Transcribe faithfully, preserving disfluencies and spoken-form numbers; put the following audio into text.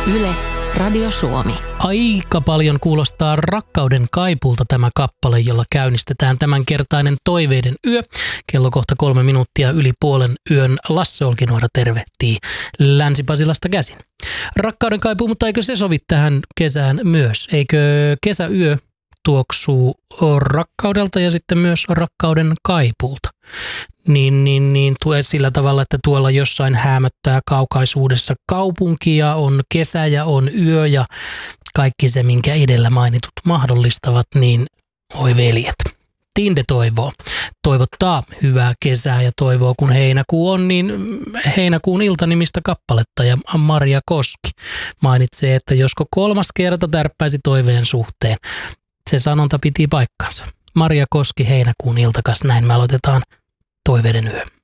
Yle, Radio Suomi. Aika paljon kuulostaa Rakkauden kaipuulta tämä kappale, jolla käynnistetään tämänkertainen Toiveiden yö. Kello kohta kolme minuuttia yli puolen yön. Lasse Olkinuora tervehtii Länsi-Pasilasta käsin. Rakkauden kaipuu, mutta eikö se sovi tähän kesään myös? Eikö kesäyö tuoksuu rakkaudelta ja sitten myös rakkauden kaipuulta? Niin, niin, niin tue sillä tavalla, että tuolla jossain häämöttää kaukaisuudessa kaupunkia, on kesä ja on yö ja kaikki se, minkä edellä mainitut mahdollistavat, niin oi veljet. Tinde toivoo. Toivottaa hyvää kesää ja toivoo, kun heinäkuu on, niin heinäkuun ilta-nimistä kappaletta. Ja Maria Koski mainitsee, että josko kolmas kerta tärppäisi toiveen suhteen. Se sanonta piti paikkansa. Maria Koski, heinäkuun iltakas, näin me aloitetaan Toiveiden yö.